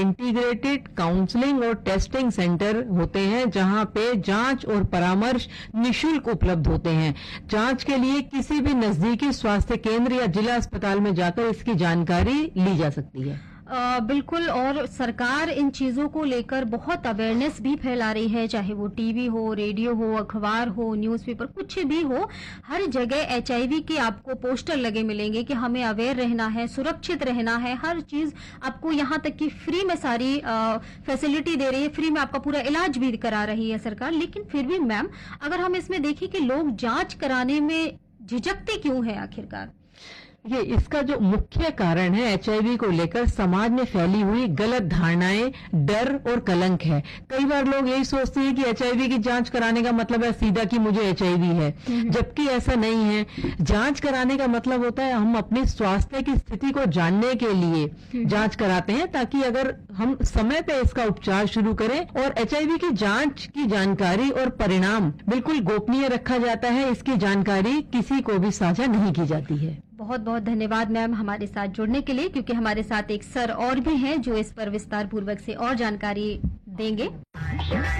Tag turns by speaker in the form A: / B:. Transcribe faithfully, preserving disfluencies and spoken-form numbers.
A: Integrated counselling और testing centre होते हैं जहां पे जांच और परामर्श निशुल्क उपलब्ध होते हैं। जांच के लिए किसी भी नजदीकी स्वास्थ्य केंद्र या जिला अस्पताल में जाकर इसकी जानकारी ली जा सकती है।
B: आ, बिल्कुल। और सरकार इन चीजों को लेकर बहुत अवेयरनेस भी फैला रही है, चाहे वो टीवी हो, रेडियो हो, अखबार हो, न्यूज़पेपर, कुछ भी हो। हर जगह एचआईवी के आपको पोस्टर लगे मिलेंगे कि हमें अवेयर रहना है, सुरक्षित रहना है। हर चीज आपको, यहाँ तक कि फ्री में सारी आ, फैसिलिटी दे रही है, फ्री में आपका पूरा इलाज भी करा रही है सरकार। लेकिन फिर भी मैम, अगर हम इसमें देखें कि लोग जांच कराने में झिझकते क्यों है आखिरकार?
A: ये इसका जो मुख्य कारण है एचआईवी को लेकर समाज में फैली हुई गलत धारणाएं, डर और कलंक है। कई बार लोग यही सोचते हैं कि एचआईवी की जांच कराने का मतलब है सीधा कि मुझे एचआईवी है, जबकि ऐसा नहीं है। जांच कराने का मतलब होता है हम अपने स्वास्थ्य की स्थिति को जानने के लिए जांच कराते हैं, ताकि अगर हम समय पे इसका उपचार शुरू करें। और एचआईवी की जांच की जानकारी और परिणाम बिल्कुल गोपनीय रखा जाता है। इसकी जानकारी किसी को भी साझा नहीं की जाती है।
B: बहुत बहुत धन्यवाद मैम हमारे साथ जुड़ने के लिए, क्योंकि हमारे साथ एक सर और भी हैं जो इस पर विस्तार पूर्वक से और जानकारी देंगे।